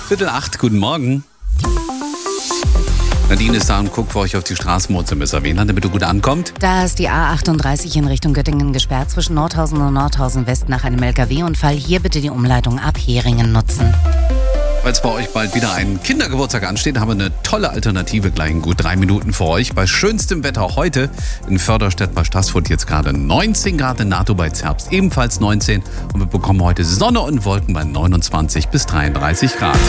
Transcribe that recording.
7:45, guten Morgen. Nadine ist da und guckt für euch auf die Straßenmesser. Wen hat, damit du gut ankommt? Da ist die A38 in Richtung Göttingen gesperrt zwischen Nordhausen und Nordhausen West nach einem LKW-Unfall. Hier bitte die Umleitung ab Heringen nutzen. Weil es bei euch bald wieder ein Kindergeburtstag ansteht, haben wir eine tolle Alternative gleich in gut 3 Minuten für euch. Bei schönstem Wetter heute in Förderstedt bei Staßfurt jetzt gerade 19 Grad, in NATO bei Zerbst ebenfalls 19. Und wir bekommen heute Sonne und Wolken bei 29 bis 33 Grad.